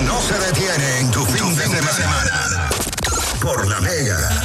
no se detiene en tu fin de semana. Por La Mega.